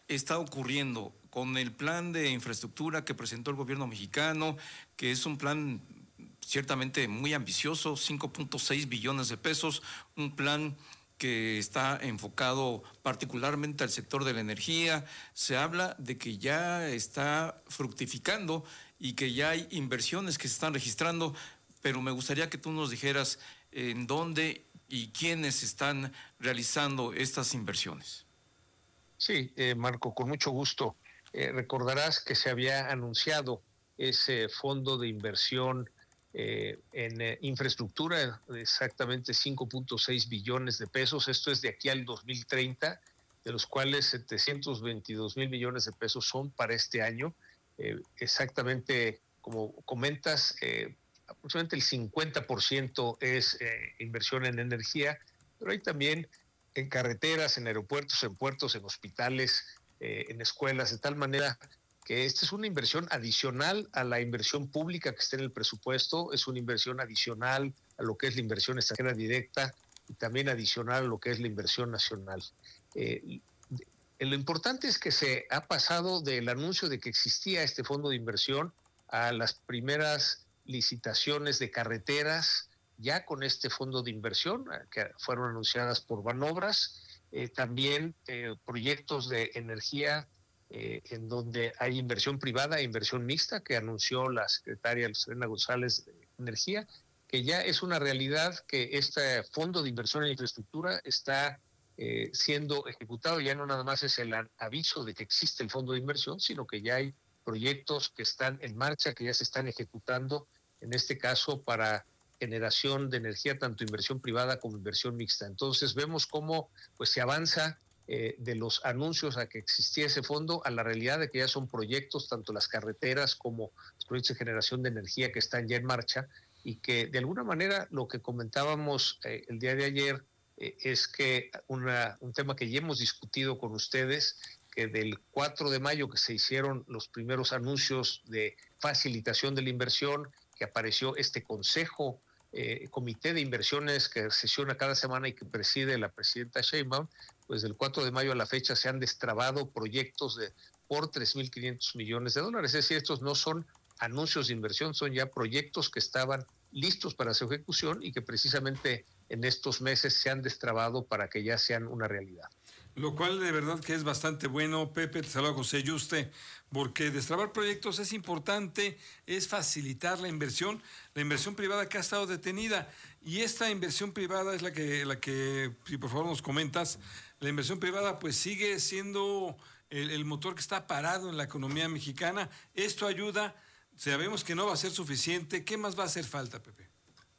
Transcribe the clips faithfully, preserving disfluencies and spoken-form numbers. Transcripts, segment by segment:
está ocurriendo con el plan de infraestructura que presentó el gobierno mexicano, que es un plan ciertamente muy ambicioso, cinco punto seis billones de pesos, un plan que está enfocado particularmente al sector de la energía? Se habla de que ya está fructificando y que ya hay inversiones que se están registrando, pero me gustaría que tú nos dijeras en dónde y quiénes están realizando estas inversiones. Sí, eh, Marco, con mucho gusto. Eh, recordarás que se había anunciado ese fondo de inversión eh, en eh, infraestructura, exactamente cinco punto seis billones de pesos. Esto es de aquí al dos mil treinta, de los cuales setecientos veintidós mil millones de pesos son para este año. Eh, exactamente, como comentas, eh, aproximadamente el cincuenta por ciento es eh, inversión en energía, pero hay también en carreteras, en aeropuertos, en puertos, en hospitales, eh, en escuelas, de tal manera que esta es una inversión adicional a la inversión pública que está en el presupuesto, es una inversión adicional a lo que es la inversión extranjera directa y también adicional a lo que es la inversión nacional. Eh, lo importante es que se ha pasado del anuncio de que existía este fondo de inversión a las primeras licitaciones de carreteras, ya con este fondo de inversión, que fueron anunciadas por Banobras, eh, también eh, proyectos de energía eh, en donde hay inversión privada e inversión mixta, que anunció la secretaria Elena González de Energía, que ya es una realidad que este fondo de inversión en infraestructura está eh, siendo ejecutado. Ya no nada más es el aviso de que existe el fondo de inversión, sino que ya hay proyectos que están en marcha, que ya se están ejecutando, en este caso para generación de energía, tanto inversión privada como inversión mixta. Entonces vemos cómo pues se avanza eh, de los anuncios a que existía ese fondo a la realidad de que ya son proyectos, tanto las carreteras como los proyectos de generación de energía que están ya en marcha, y que de alguna manera lo que comentábamos eh, el día de ayer eh, es que una, un tema que ya hemos discutido con ustedes, que del cuatro de mayo que se hicieron los primeros anuncios de facilitación de la inversión, que apareció este consejo, eh, comité de inversiones que sesiona cada semana y que preside la presidenta Sheinbaum, pues del cuatro de mayo a la fecha se han destrabado proyectos de por tres mil quinientos millones de dólares. Es decir, estos no son anuncios de inversión, son ya proyectos que estaban listos para su ejecución y que precisamente en estos meses se han destrabado para que ya sean una realidad. Lo cual de verdad que es bastante bueno, Pepe, te saluda José Yuste, porque destrabar proyectos es importante, es facilitar la inversión, la inversión privada que ha estado detenida, y esta inversión privada es la que, la que, si por favor nos comentas, la inversión privada pues sigue siendo el, el motor que está parado en la economía mexicana. Esto ayuda, sabemos que no va a ser suficiente, ¿qué más va a hacer falta, Pepe?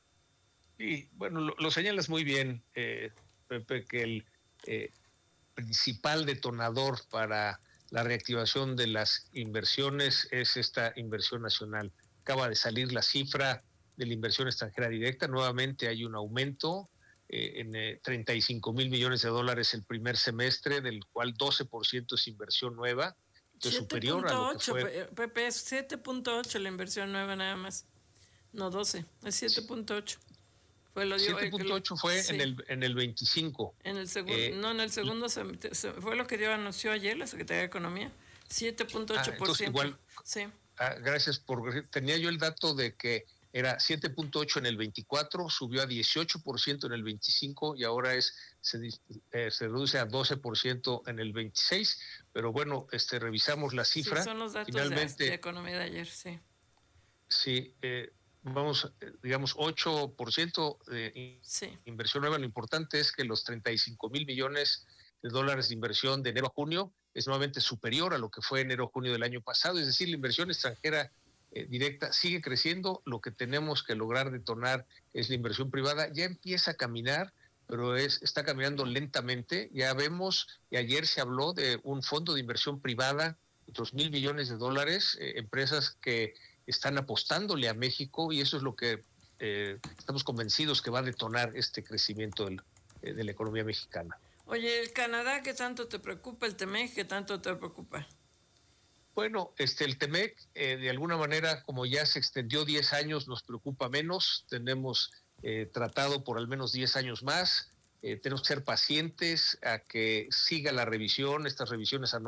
Sí, bueno, lo, lo señalas muy bien, eh, Pepe, que el eh, principal detonador para la reactivación de las inversiones es esta inversión nacional. Acaba de salir la cifra de la inversión extranjera directa, nuevamente hay un aumento eh, en eh, treinta y cinco mil millones de dólares el primer semestre, del cual doce por ciento es inversión nueva, que es superior a lo que fue. Pepe, es siete punto ocho la inversión nueva nada más, no doce, es siete punto ocho. Fue lo dio, siete punto ocho fue sí. en el en el veinticinco. En el segundo, eh, no, en el segundo se, se, fue lo que dio anunció ayer la Secretaría de Economía, siete punto ocho por ciento. Ah, igual, sí. Ah, gracias por tenía yo el dato de que era siete punto ocho en el veinticuatro, subió a dieciocho por ciento en el veinticinco y ahora es se, eh, se reduce a doce por ciento en el veintiséis, pero bueno, este revisamos la cifra. Sí, son los datos finalmente de, de economía de ayer, sí. Sí, eh, vamos, digamos, ocho por ciento de sí. inversión nueva. Lo importante es que los treinta y cinco mil millones de dólares de inversión de enero a junio es nuevamente superior a lo que fue enero a junio del año pasado. Es decir, la inversión extranjera eh, directa sigue creciendo. Lo que tenemos que lograr detonar es la inversión privada. Ya empieza a caminar, pero es está caminando lentamente. Ya vemos, y ayer se habló de un fondo de inversión privada, otros mil millones de dólares, eh, empresas que están apostándole a México, y eso es lo que eh, estamos convencidos que va a detonar este crecimiento del, eh, de la economía mexicana. Oye, ¿el Canadá qué tanto te preocupa? ¿El Temec qué tanto te preocupa? Bueno, este el Temec, eh, de alguna manera, como ya se extendió diez años, nos preocupa menos. Tenemos eh, tratado por al menos diez años más. Eh, tenemos que ser pacientes a que siga la revisión, estas revisiones anuales